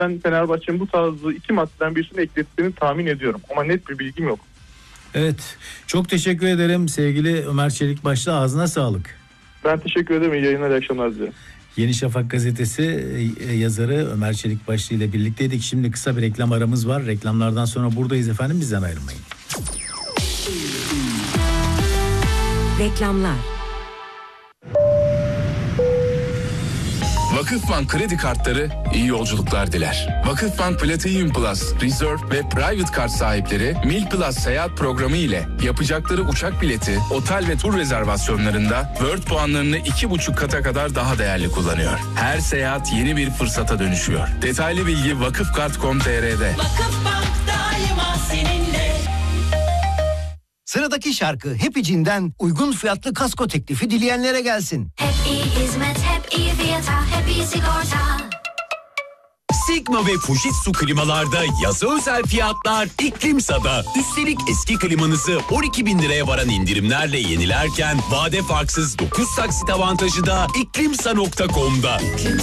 Ben Fenerbahçe'nin bu tarzı 2 maddeden birisini eklettiğini tahmin ediyorum. Ama net bir bilgim yok. Evet. Çok teşekkür ederim sevgili Ömer Çelikbaşlı. Ağzına sağlık. Ben teşekkür ederim. İyi yayınlar, iyi akşamlar diliyorum. Yeni Şafak gazetesi yazarı Ömer Çelikbaşlı ile birlikteydik. Şimdi kısa bir reklam aramız var. Reklamlardan sonra buradayız efendim. Bizden ayrılmayın. Reklamlar. Vakıfbank kredi kartları iyi yolculuklar diler. Vakıfbank Platinum Plus, Reserve ve Private Kart sahipleri Mil Plus seyahat programı ile yapacakları uçak bileti, otel ve tur rezervasyonlarında World puanlarını 2,5 kata kadar daha değerli kullanıyor. Her seyahat yeni bir fırsata dönüşüyor. Detaylı bilgi vakıfkart.com.tr'de. Vakıfbank daima seninle. Sıradaki şarkı Happy'cinden uygun fiyatlı kasko teklifi dileyenlere gelsin. Hep iyi hizmet, hep iyi fiyata, hep iyi sigorta. Sigma ve Fujitsu klimalarda yazı özel fiyatlar İklimsa'da. Üstelik eski klimanızı 12.000 liraya varan indirimlerle yenilerken vade farksız 9 taksit avantajı da iklimsa.com'da.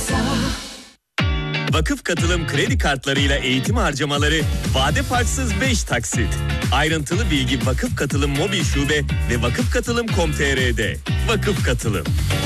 Vakıf katılım kredi kartlarıyla eğitim harcamaları vade farksız 5 taksit. Ayrıntılı bilgi Vakıf Katılım mobil şube ve vakıfkatılım.com.tr'de. Vakıf Katılım.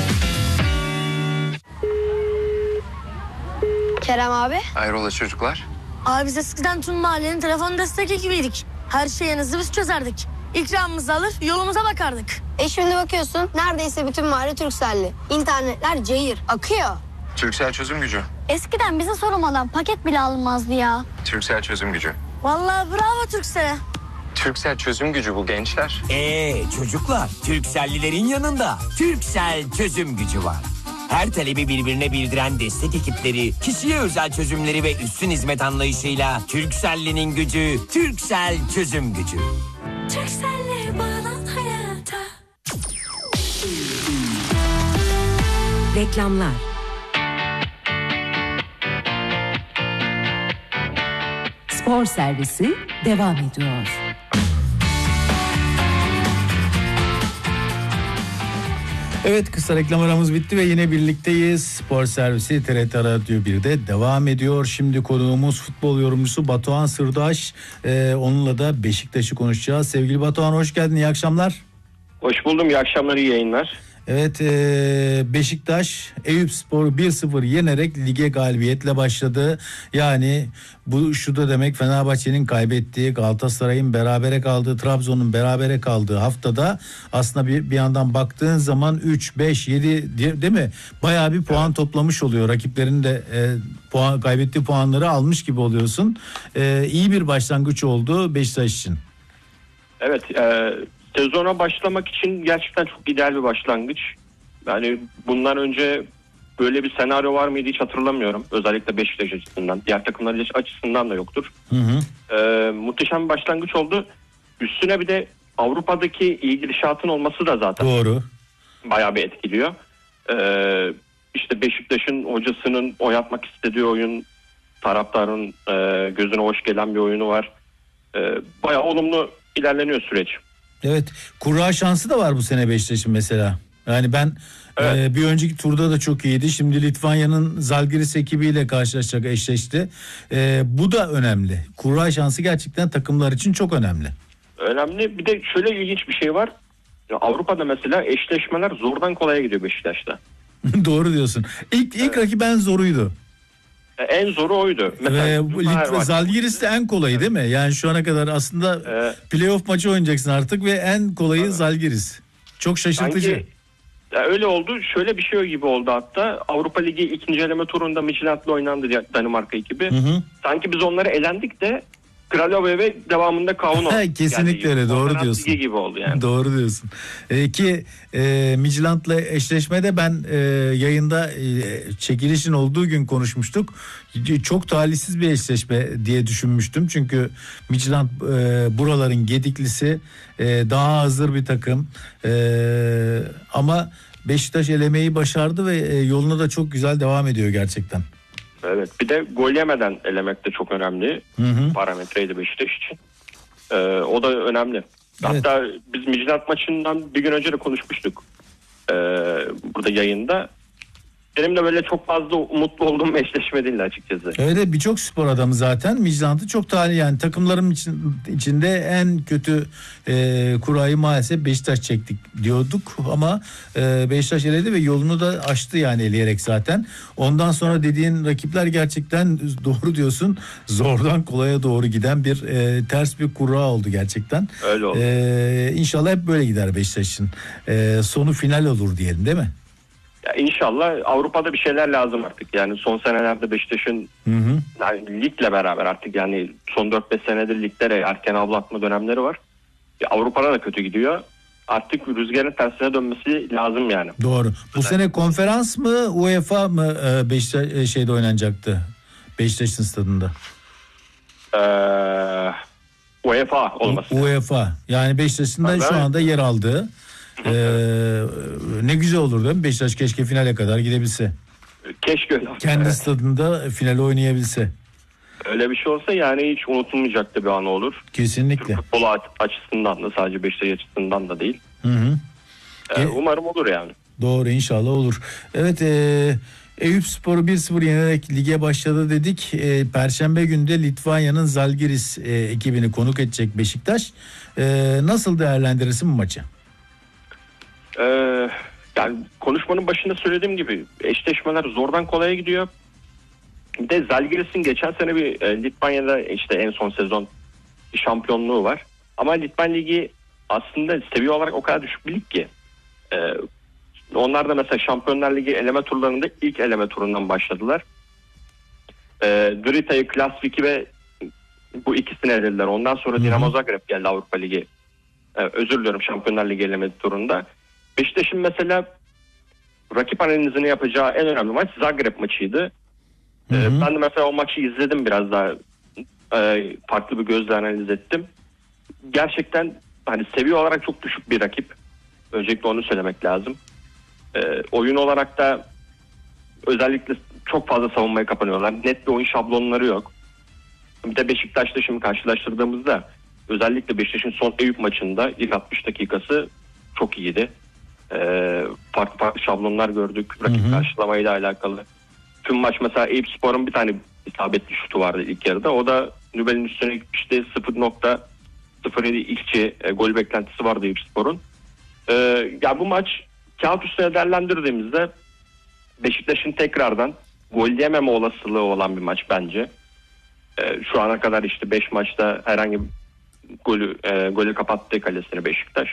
Kerem abi. Hayrola çocuklar? Abi biz eskiden tüm mahallenin telefon destek ekibiydik. Her şeyinizi biz çözerdik. İkramımızı alır yolumuza bakardık. Şimdi bakıyorsun neredeyse bütün mahalle Turkcell'li. İnternetler cayır akıyor. Turkcell çözüm gücü. Eskiden bize sormadan paket bile alınmazdı ya. Turkcell çözüm gücü. Vallahi bravo Turkcell'e. Turkcell çözüm gücü bu gençler. Çocuklar, Turkcell'lilerin yanında Turkcell çözüm gücü var. Her talebi birbirine bildiren destek ekipleri, kişiye özel çözümleri ve üstün hizmet anlayışıyla Turkcell'linin gücü, Turkcell çözüm gücü. Turkcell'le bağlan hayata. Reklamlar. Spor servisi devam ediyor. Evet, kısa reklam aramız bitti ve yine birlikteyiz. Spor servisi TRT Radyo 1'de devam ediyor. Şimdi konuğumuz futbol yorumcusu Batuhan Sırdaş. Onunla da Beşiktaş'ı konuşacağız. Sevgili Batuhan, hoş geldin, iyi akşamlar. Hoş buldum, iyi akşamlar, iyi yayınlar. Evet, Beşiktaş Eyüpspor'u 1-0 yenerek lige galibiyetle başladı. Yani bu şu da demek, Fenerbahçe'nin kaybettiği, Galatasaray'ın berabere kaldığı, Trabzon'un berabere kaldığı haftada aslında bir yandan baktığın zaman 3, 5, 7 değil mi? Bayağı bir puan toplamış oluyor. Rakiplerin de kaybettiği puanları almış gibi oluyorsun. İyi bir başlangıç oldu Beşiktaş için. Evet, sezona başlamak için gerçekten çok ideal bir başlangıç. Yani bundan önce böyle bir senaryo var mıydı hiç hatırlamıyorum. Özellikle Beşiktaş açısından. Diğer takımlar açısından da yoktur. Muhteşem bir başlangıç oldu. Üstüne bir de Avrupa'daki iyi gidişatın olması da zaten doğru, bayağı bir etkiliyor. İşte Beşiktaş'ın hocasının oynatmak istediği oyun, taraftarın gözüne hoş gelen bir oyunu var. Bayağı olumlu ilerleniyor süreç. Evet, kura şansı da var bu sene Beşiktaş'ın mesela. Yani ben bir önceki turda da çok iyiydi. Şimdi Litvanya'nın Zalgiris ekibiyle karşılaşacak, eşleşti. Bu da önemli. Kura şansı gerçekten takımlar için çok önemli. Önemli. Bir de şöyle ilginç bir şey var. Avrupa'da mesela eşleşmeler zordan kolaya gidiyor Beşiktaş'ta. Doğru diyorsun. İlk rakip en zoruydu. En zoru oydu. Zalgiris de en kolayı değil mi? Yani şu ana kadar aslında playoff maçı oynayacaksın artık ve en kolayı Zalgiris. Çok şaşırtıcı. Sanki, öyle oldu. Şöyle bir şey gibi oldu hatta. Avrupa Ligi ikinci eleme turunda Midtjylland'la oynandı Danimarka ekibi. Sanki biz onları elendik de Kralove ve devamında Kauno. Kesinlikle öyle, doğru diyorsun. Gibi oldu yani. Doğru diyorsun. Ki Midtjylland'la eşleşmede ben yayında çekilişin olduğu gün konuşmuştuk. Çok talihsiz bir eşleşme diye düşünmüştüm. Çünkü Midtjylland buraların gediklisi, daha hazır bir takım. Ama Beşiktaş elemeyi başardı ve yoluna da çok güzel devam ediyor gerçekten. Evet, bir de gol yemeden elemek de çok önemli parametreydi Beşiktaş için. O da önemli. Evet. Hatta biz Midtjylland maçından bir gün önce de konuşmuştuk burada yayında. benim de böyle çok fazla umutlu olduğum bir eşleşme değil açıkçası. Öyle birçok spor adamı zaten Midtjylland'ı çok talih, yani takımlarım içinde en kötü kurayı maalesef Beşiktaş çektik diyorduk ama Beşiktaş eledi ve yolunu da açtı yani eleyerek zaten. Ondan sonra dediğin rakipler gerçekten doğru diyorsun, zordan kolaya doğru giden bir ters bir kura oldu gerçekten. Öyle oldu. İnşallah hep böyle gider Beşiktaş'ın. Sonu final olur diyelim, değil mi? Ya inşallah. Avrupa'da bir şeyler lazım artık. Yani son senelerde Beşiktaş'ın yani ligle beraber artık yani son 4-5 senedir liglere erken avlatma dönemleri var. Ya Avrupa'da da kötü gidiyor. Artık rüzgarın tersine dönmesi lazım yani. Doğru. Bu sene konferans mı UEFA mı Beşiktaş şeyde oynanacaktı? Beşiktaş'ın stadında. UEFA olması. UEFA. Yani Beşiktaş'ın da şu anda yer aldığı. Ne güzel olur değil mi? Beşiktaş keşke finale kadar gidebilse. Keşke öyle. Kendi stadında finale oynayabilse. Öyle bir şey olsa yani hiç unutulmayacak da bir an olur. Kesinlikle. Türk futbolu açısından da, sadece Beşiktaş açısından da değil. Umarım olur yani. Doğru, inşallah olur. Evet, Eyüpspor'u 1-0 yenerek lige başladı dedik. Perşembe günü de Litvanya'nın Zalgiris ekibini konuk edecek Beşiktaş. Nasıl değerlendirirsin bu maçı? Yani konuşmanın başında söylediğim gibi eşleşmeler zordan kolaya gidiyor. Bir de Zalgiris'in geçen sene bir Litvanya'da işte en son sezon şampiyonluğu var. Ama Litvanya Ligi aslında seviye olarak o kadar düşük bir lig ki. Onlar da mesela Şampiyonlar Ligi eleme turlarında ilk eleme turundan başladılar. Drita'yı, Klasvik'i ve bu ikisini elediler. Ondan sonra Dinamo Zagreb geldi Avrupa Ligi. Özür diliyorum, Şampiyonlar Ligi eleme turunda. Beşiktaş'ın mesela rakip analizini yapacağı en önemli maç Zagreb maçıydı. Ben de mesela o maçı izledim, biraz daha farklı bir gözle analiz ettim. Gerçekten hani seviye olarak çok düşük bir rakip. Öncelikle onu söylemek lazım. Oyun olarak da özellikle çok fazla savunmaya kapanıyorlar. Net bir oyun şablonları yok. Bir de Beşiktaş'la şimdi karşılaştırdığımızda özellikle Beşiktaş'ın son Eyüp maçında ilk 60 dakikası çok iyiydi. Farklı şablonlar gördük rakip karşılamayla alakalı. Tüm maç mesela Eyüpspor'un bir tane isabetli şutu vardı ilk yarıda. O da Nübel'in üstüne gitmişti. 0.07 ilkçi gol beklentisi vardı Eyüpspor'un. Ya bu maç kağıt üstüne değerlendirdiğimizde Beşiktaş'ın tekrardan gol yememe olasılığı olan bir maç bence. Şu ana kadar işte 5 maçta herhangi bir golü kapattığı kalesini Beşiktaş.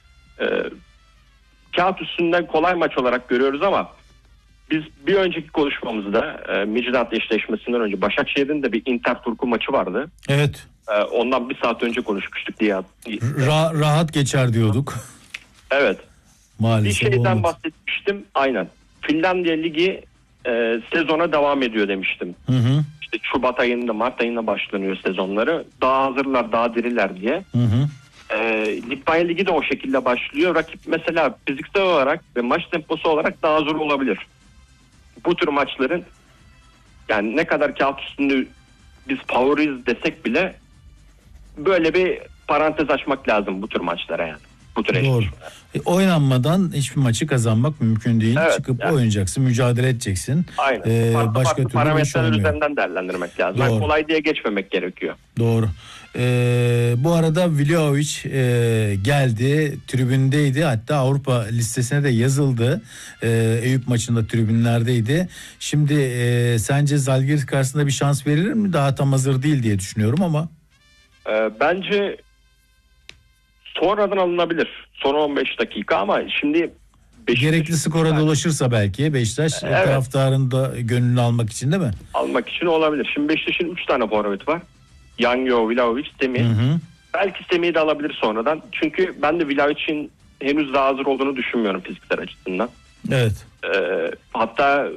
Kağıt üstünden kolay maç olarak görüyoruz ama biz bir önceki konuşmamızda Midtjylland eşleşmesinden önce Başakşehir'in de bir Inter Turku maçı vardı. Evet. Ondan bir saat önce konuşmuştuk diye. Rahat geçer diyorduk. Evet. Maalesef bir şeyden olmadı. bahsetmiştim. Aynen. Finlandiya Ligi sezona devam ediyor demiştim. İşte Şubat ayında, Mart ayında başlanıyor sezonları. Daha hazırlar, daha diriler diye. Litvanya Ligi de o şekilde başlıyor. Rakip mesela fiziksel olarak ve maç temposu olarak daha zor olabilir. Bu tür maçların yani ne kadar kağıt üstünde biz favoriyiz desek bile böyle bir parantez açmak lazım bu tür maçlara yani. Bu tür Doğru. Oynanmadan hiçbir maçı kazanmak mümkün değil. Evet, Çıkıp yani oynayacaksın, mücadele edeceksin. Aynen. Başka farklı türlü parametreler üzerinden değerlendirmek lazım. Yani kolay diye geçmemek gerekiyor. Doğru. Bu arada Vlahovic geldi, tribündeydi, hatta Avrupa listesine de yazıldı. Eyüp maçında tribünlerdeydi. Şimdi sence Zalgiris karşısında bir şans verilir mi? Daha tam hazır değil diye düşünüyorum ama. Bence sonradan alınabilir. Son 15 dakika ama şimdi gerekli skora da ulaşırsa belki Beşiktaş taraftarın da gönlünü almak için, değil mi? Almak için olabilir. Şimdi Beşiktaş'ın 3 tane forvet var. Yangio, Vlahovic, Semih. Belki Semih'i de alabilir sonradan. Çünkü ben de Vlahovic'in henüz daha hazır olduğunu düşünmüyorum fiziksel açısından. Evet. Hatta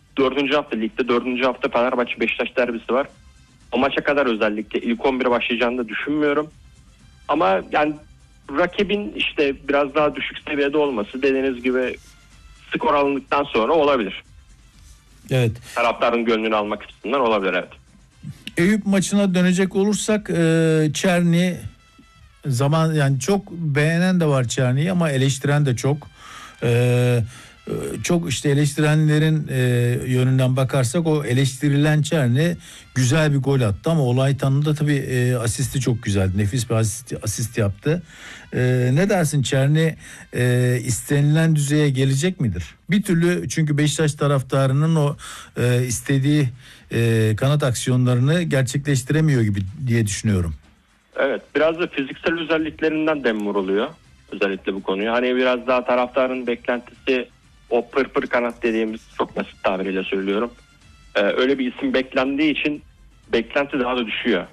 4. hafta Fenerbahçe Beşiktaş derbisi var. O maça kadar özellikle ilk 11'e başlayacağını da düşünmüyorum. Ama yani rakibin işte biraz daha düşük seviyede olması dediğiniz gibi skor alındıktan sonra olabilir. Evet. Taraftarın gönlünü almak açısından olabilir, evet. Eyüp maçına dönecek olursak Çerni yani çok beğenen de var Çerni'yi ama eleştiren de çok. çok işte eleştirenlerin yönünden bakarsak o eleştirilen Çerni güzel bir gol attı ama Olaytan'ın da tabii asisti çok güzeldi. Nefis bir asist yaptı. Ne dersin, Çerni istenilen düzeye gelecek midir? Bir türlü, çünkü Beşiktaş taraftarının o istediği kanat aksiyonlarını gerçekleştiremiyor gibi diye düşünüyorum. Evet, biraz da fiziksel özelliklerinden dem vuruluyor özellikle bu konuya. Hani biraz daha taraftarın beklentisi o pırpır kanat dediğimiz, çok basit tabiriyle söylüyorum. Öyle bir isim beklendiği için beklenti daha da düşüyor.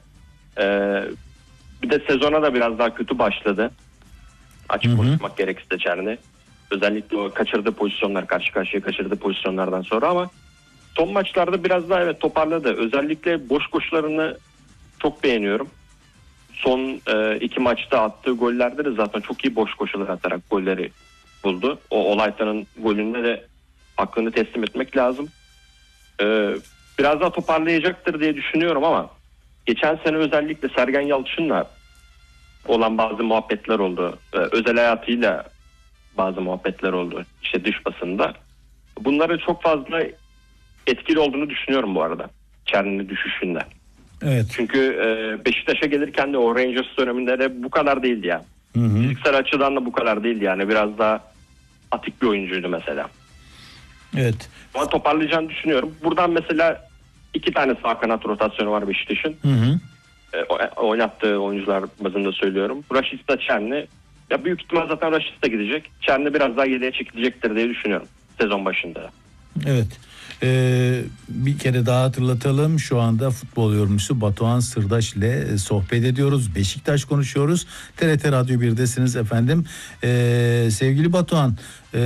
Bir de sezona da biraz daha kötü başladı. Açık konuşmak gerekirse Çerni. Özellikle o kaçırdığı pozisyonlar, karşı karşıya kaçırdığı pozisyonlardan sonra, ama son maçlarda biraz daha evet toparladı. Özellikle boş koşularını çok beğeniyorum. Son 2 maçta attığı gollerde de zaten çok iyi boş koşular atarak golleri buldu. O Olaytan'ın golünde de hakkını teslim etmek lazım. Biraz daha toparlayacaktır diye düşünüyorum ama geçen sene özellikle Sergen Yalçın'la olan bazı muhabbetler oldu. Özel hayatıyla bazı muhabbetler oldu işte dış basında. Bunların çok fazla etkili olduğunu düşünüyorum bu arada. Çerni'nin düşüşünde. Evet. Çünkü Beşiktaş'a gelirken de o Rangers döneminde de bu kadar değildi yani. Fiziksel açıdan da bu kadar değildi yani. Biraz daha atik bir oyuncuydu mesela. Evet. Ama toparlayacağını düşünüyorum. Buradan mesela 2 tane sağ kanat rotasyonu var Beşiktaş'ın. Oynattığı oyuncular bazında söylüyorum. Rashica, Çerni. Ya büyük ihtimal zaten Rashica gidecek. Çerni biraz daha geriye çekilecektir diye düşünüyorum sezon başında. Evet. Bir kere daha hatırlatalım, şu anda futbol yorumcusu Batuhan Sırdaş ile sohbet ediyoruz. Beşiktaş konuşuyoruz. TRT Radyo 1'desiniz efendim. Sevgili Batuhan,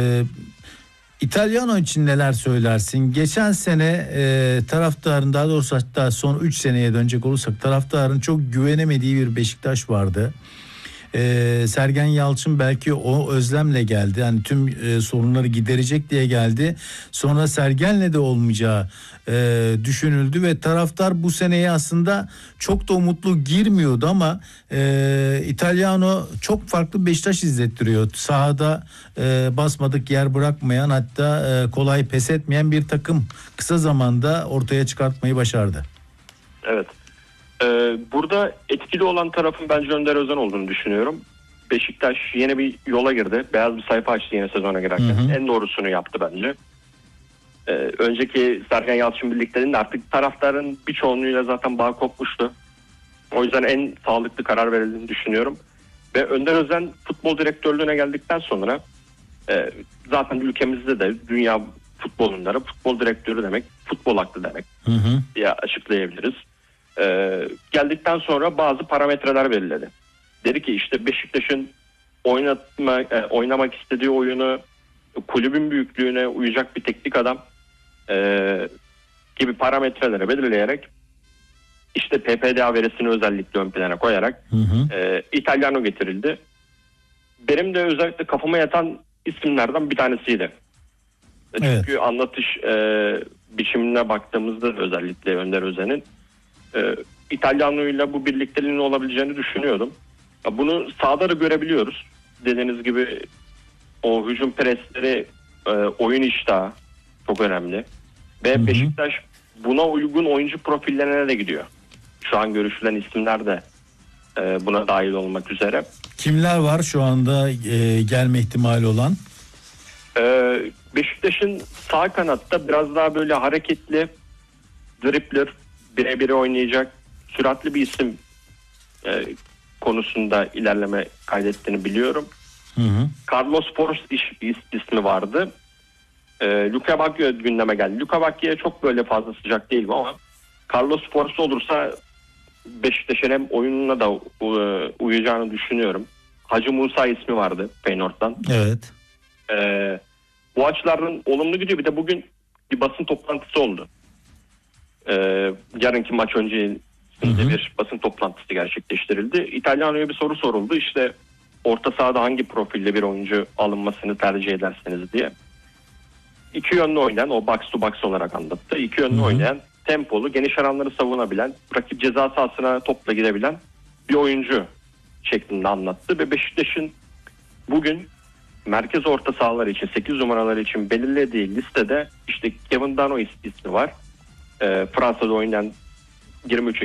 İtalyano için neler söylersin? Geçen sene taraftarın, daha doğrusu hatta son 3 seneye dönecek olursak, taraftarın çok güvenemediği bir Beşiktaş vardı. Sergen Yalçın belki o özlemle geldi. Yani tüm sorunları giderecek diye geldi. Sonra Sergen'le de olmayacağı düşünüldü ve taraftar bu seneye aslında çok da umutlu girmiyordu ama İtalyano çok farklı Beşiktaş izlettiriyor. Sahada basmadık yer bırakmayan, hatta kolay pes etmeyen bir takım kısa zamanda ortaya çıkartmayı başardı. Evet. Burada etkili olan tarafın bence Önder Özen olduğunu düşünüyorum. Beşiktaş yeni bir yola girdi. Beyaz bir sayfa açtı yeni sezona girerken. En doğrusunu yaptı bence. Önceki Sergen Yalçın birliklerinde artık taraftarın bir çoğunluğuyla zaten bağ kopmuştu. O yüzden en sağlıklı karar verildiğini düşünüyorum. Ve Önder Özen futbol direktörlüğüne geldikten sonra zaten ülkemizde de dünya futbolunda futbol direktörü demek futbol aklı demek diye açıklayabiliriz. Geldikten sonra bazı parametreler belirledi. Dedi ki işte Beşiktaş'ın oynamak istediği oyunu, kulübün büyüklüğüne uyacak bir teknik adam gibi parametreleri belirleyerek, işte PPDA verisini özellikle ön plana koyarak İtalyano getirildi. Benim de özellikle kafama yatan isimlerden bir tanesiydi. Evet. Çünkü anlatış biçimine baktığımızda özellikle Önder Özen'in İtalyano ile bu birlikteliğinin olabileceğini düşünüyordum. Bunu sahada da görebiliyoruz. Dediğiniz gibi o hücum presleri, oyun iştahı çok önemli. Ve Beşiktaş buna uygun oyuncu profillerine de gidiyor. Şu an görüşülen isimler de buna dahil olmak üzere. Kimler var şu anda gelme ihtimali olan? Beşiktaş'ın sağ kanatta biraz daha böyle hareketli, dribbler, birebir oynayacak, süratli bir isim konusunda ilerleme kaydettiğini biliyorum. Carlos Forss ismi vardı. Luka Bacchio gündeme geldi. Luka Bacchio'ya çok böyle fazla sıcak değilim ama Carlos Forss olursa Beşiktaş'ın hem oyununa da uyacağını düşünüyorum. Hacı Musa ismi vardı Feyenoord'dan. Evet. Bu açılardan olumlu gidiyor. Bir de bugün bir basın toplantısı oldu. Yarınki maç öncesinde bir basın toplantısı gerçekleştirildi. İtalyano'ya bir soru soruldu. İşte orta sahada hangi profilde bir oyuncu alınmasını tercih edersiniz diye. İki yönlü oynayan, o box to box olarak anlattı. İki yönlü oynayan, tempolu, geniş alanları savunabilen, rakip ceza sahasına topla gidebilen bir oyuncu şeklinde anlattı. Ve Beşiktaş'ın bugün merkez orta sahalar için 8 numaralar için belirlediği listede işte Kevin Dano ismi var. Fransa'da oynayan 23